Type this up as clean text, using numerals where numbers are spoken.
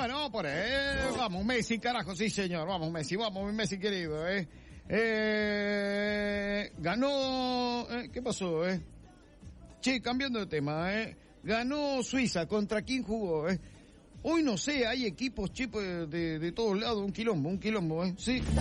Bueno, vamos por ahí. Vamos, Messi, carajo, sí, señor. Vamos, Messi, mi Messi querido, ganó, ¿qué pasó, Che, cambiando de tema, ganó Suiza. ¿Contra quién jugó, Hoy no sé, hay equipos, che, de todos lados, un quilombo, sí.